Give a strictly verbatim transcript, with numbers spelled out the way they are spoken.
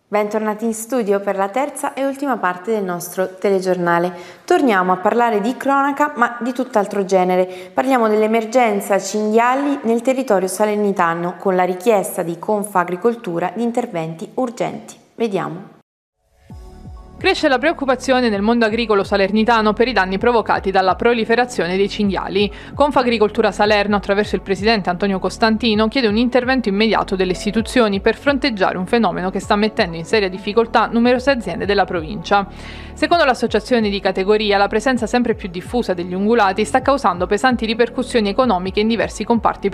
Bentornati in studio per la terza e ultima parte del nostro telegiornale. Torniamo a parlare di cronaca, ma di tutt'altro genere. Parliamo dell'emergenza cinghiali nel territorio salernitano, con la richiesta di Confagricoltura di interventi urgenti. Vediamo. Cresce la preoccupazione nel mondo agricolo salernitano per i danni provocati dalla proliferazione dei cinghiali. Confagricoltura Salerno, attraverso il presidente Antonio Costantino, chiede un intervento immediato delle istituzioni per fronteggiare un fenomeno che sta mettendo in seria difficoltà numerose aziende della provincia. Secondo l'associazione di categoria, la presenza sempre più diffusa degli ungulati sta causando pesanti ripercussioni economiche in diversi comparti